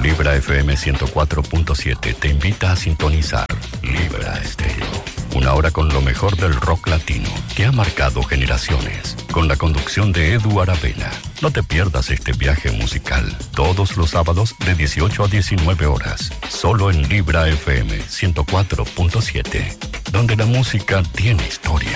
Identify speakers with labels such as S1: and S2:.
S1: Libra FM 104.7 te invita a sintonizar Libra Estéreo. Una hora con lo mejor del rock latino que ha marcado generaciones. Con la conducción de Edu Aravena. No te pierdas este viaje musical. Todos los sábados de 18 a 19 horas. Solo en Libra FM 104.7. Donde la música tiene historia.